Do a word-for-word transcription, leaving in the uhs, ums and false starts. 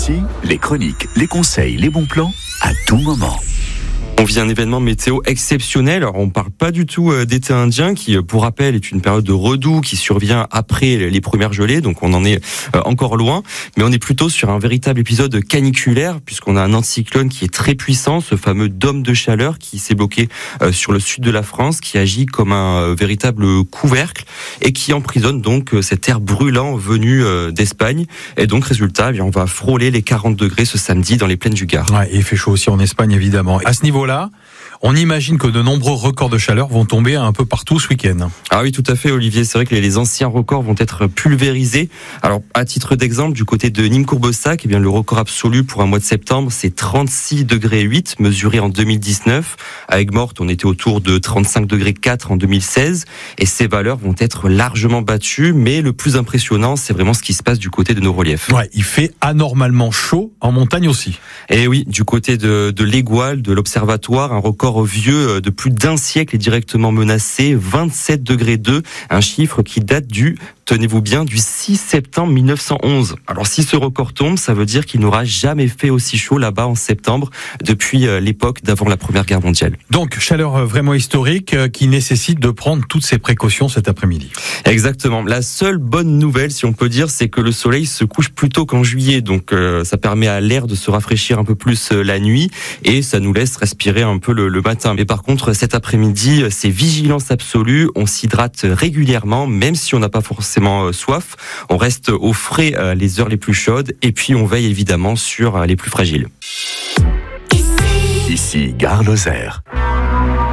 Ici, les chroniques, les conseils, les bons plans, à tout moment. On vit un événement météo exceptionnel. Alors, on ne parle pas du tout d'été indien qui, pour rappel, est une période de redoux qui survient après les premières gelées. Donc, on en est encore loin. Mais on est plutôt sur un véritable épisode caniculaire puisqu'on a un anticyclone qui est très puissant, ce fameux dôme de chaleur qui s'est bloqué sur le sud de la France, qui agit comme un véritable couvercle et qui emprisonne donc cet air brûlant venu d'Espagne. Et donc, résultat, eh bien, on va frôler les quarante degrés ce samedi dans les plaines du Gard. Ouais, et il fait chaud aussi en Espagne, évidemment. À ce niveau-là, on imagine que de nombreux records de chaleur vont tomber un peu partout ce week-end. Ah oui, tout à fait, Olivier. C'est vrai que les anciens records vont être pulvérisés. Alors, à titre d'exemple, du côté de Nîmes-Courbessac, eh bien, le record absolu pour un mois de septembre, c'est trente-six degrés huit, mesuré en deux mille dix-neuf. À Aigues-Mortes, on était autour de trente-cinq degrés quatre en deux mille seize. Et ces valeurs vont être largement battues. Mais le plus impressionnant, c'est vraiment ce qui se passe du côté de nos reliefs. Ouais, il fait anormalement chaud en montagne aussi. Et oui, du côté de, de l'Égual, de l'Observatoire, un record vieux de plus d'un siècle est directement menacé, vingt-sept degrés deux, un chiffre qui date du, tenez-vous bien, du six septembre mille neuf cent onze. Alors si ce record tombe, ça veut dire qu'il n'aura jamais fait aussi chaud là-bas en septembre depuis l'époque d'avant la Première Guerre mondiale. Donc chaleur vraiment historique qui nécessite de prendre toutes ces précautions cet après-midi. Exactement. La seule bonne nouvelle, si on peut dire, c'est que le soleil se couche plus tôt qu'en juillet, donc euh, ça permet à l'air de se rafraîchir un peu plus euh, la nuit et ça nous laisse respirer un peu le, le matin. Mais par contre, cet après-midi, c'est vigilance absolue. On s'hydrate régulièrement, même si on n'a pas forcément soif. On reste au frais les heures les plus chaudes et puis on veille évidemment sur les plus fragiles. Ici, Gare Lozère.